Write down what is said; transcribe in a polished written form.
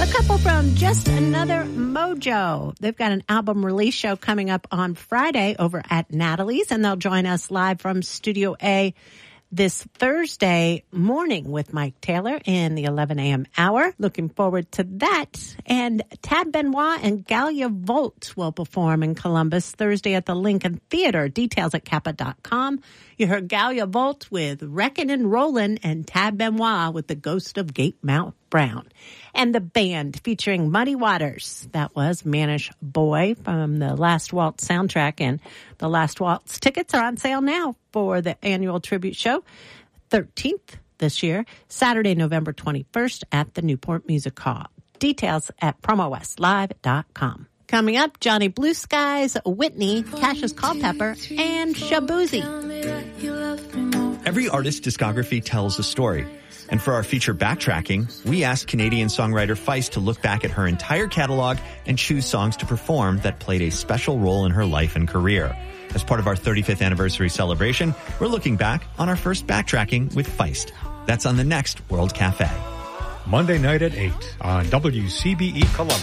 A couple from Just Another Mojo. They've got an album release show coming up on Friday over at Natalie's, and they'll join us live from Studio A this Thursday morning with Mike Taylor in the 11 a.m. hour. Looking forward to that. And Tab Benoit and Galia Volt will perform in Columbus Thursday at the Lincoln Theater. Details at kappa.com. You heard Galia Volt with Reckin' and Rollin' and Tab Benoit with The Ghost of Gatemount Brown. And the band featuring Muddy Waters. That was Manish Boy from the Last Waltz soundtrack. And the Last Waltz tickets are on sale now for the annual tribute show, 13th this year, Saturday, November 21st at the Newport Music Hall. Details at promowestlive.com. Coming up, Johnny Blue Skies, Whitney, Cassius Culpepper, and Shabuzi. Every artist's discography tells a story. And for our feature backtracking, we asked Canadian songwriter Feist to look back at her entire catalog and choose songs to perform that played a special role in her life and career. As part of our 35th anniversary celebration, we're looking back on our first backtracking with Feist. That's on the next World Cafe. Monday night at 8 on WCBE Columbus.